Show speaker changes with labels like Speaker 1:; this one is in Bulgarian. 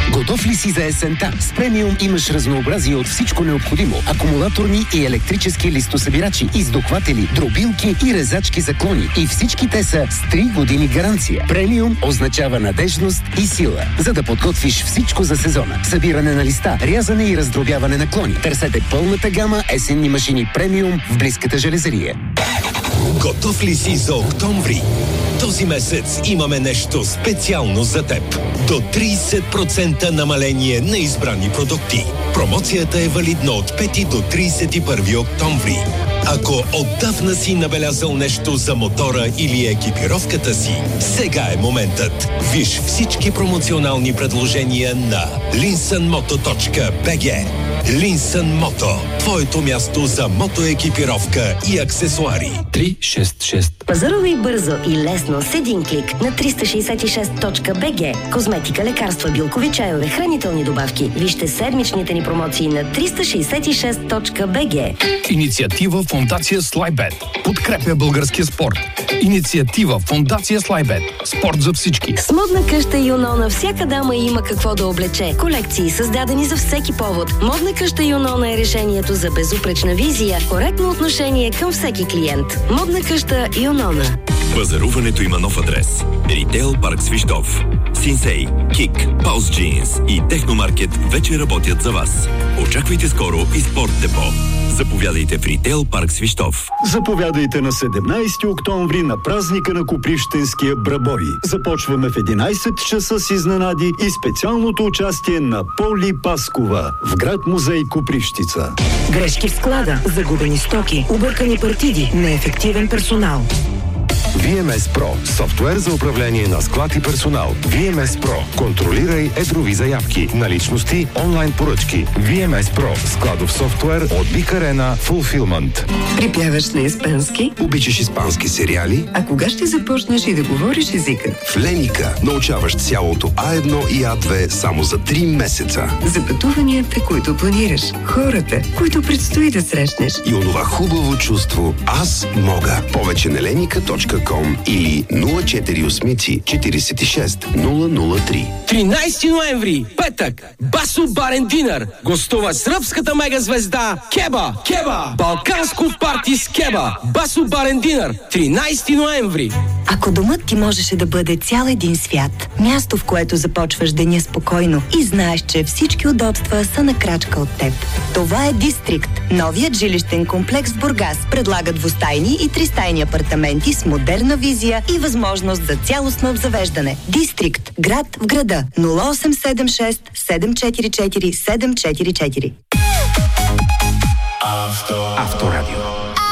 Speaker 1: Готов ли си за есента? С премиум имаш разнообразие от всичко необходимо. Акумулаторни и електрически листосъбирачи, издухватели, дробилки и резачки за клони. И всички те са с 3 години гаранция. Премиум означава надежност и сила, за да подготвиш всичко за сезона. Събиране на листа, рязане и раздробяване на клони. Търсете пълната гама есенни машини премиум в близката железария.
Speaker 2: Готов ли си за октомври? Този месец имаме нещо специално за теб. До 30% намаление на избрани продукти. Промоцията е валидна от 5 до 31 октомври. Ако отдавна си набелязал нещо за мотора или екипировката си, сега е моментът. Виж всички промоционални предложения на linsenmoto.bg. Linsen Moto. Твоето място за мотоекипировка и аксесуари.
Speaker 3: 366.
Speaker 4: Пазарувай бързо и лесно с един клик на 366.bg. Козметика, лекарства, билкови чайове, хранителни добавки. Вижте седмичните ни промоции на 366.bg.
Speaker 3: Инициатива Фондация Слайбет. Подкрепя българския спорт. Инициатива Фондация Слайбет. Спорт за всички.
Speaker 4: С модна къща Юнона всяка дама има какво да облече. Колекции създадени за всеки повод. Модна къща Юнона е решението за безупречна визия, коректно отношение към всеки клиент. Модна къща Юнона.
Speaker 5: Пазаруването има нов адрес. Ритейл парк Свищов. Синсей, Кик, Паус Джинс и Техномаркет вече работят за вас. Очаквайте скоро и Спорт Депо. Заповядайте в Ритейл парк Свищов.
Speaker 6: Заповядайте на 17 октомври на празника на Копривщенския брабой. Започваме в 11 часа с изненади и специалното участие на Поли Паскова в град музей Копривщица.
Speaker 7: Грешки в склада, загубени стоки, объркани партиди, неефективен персонал.
Speaker 8: VMS Pro. Софтуер за управление на склад и персонал. VMS Pro. Контролирай едрови заявки, наличности, онлайн поръчки. VMS Pro. Складов софтуер от Big Arena Fulfillment.
Speaker 7: Припяваш на испански?
Speaker 9: Обичаш испански сериали?
Speaker 7: А кога ще започнеш и да говориш езика?
Speaker 9: В Леника научаваш цялото А1 и А2 само за 3 месеца.
Speaker 7: За пътуванията, които планираш. Хората, които предстои да срещнеш.
Speaker 9: И онова хубаво чувство «Аз мога». Повече на lenika.com или 048 46 003.
Speaker 10: 13 ноември, петък, Басо Барен Динър гостува сръбската мегазвезда Кеба. Балканско парти с Кеба. Басо Барен Динър, 13 ноември.
Speaker 11: Ако домът ти можеше да бъде цял един свят, място, в което започваш деня спокойно и знаеш, че всички удобства са на крачка от теб. Това е Дистрикт. Новият жилищен комплекс в Бургас предлага двустайни и тристайни апартаменти с модерна визия и възможност за цялостно обзавеждане. Дистрикт. Град в града. 0876 744 744.
Speaker 12: Авторадио.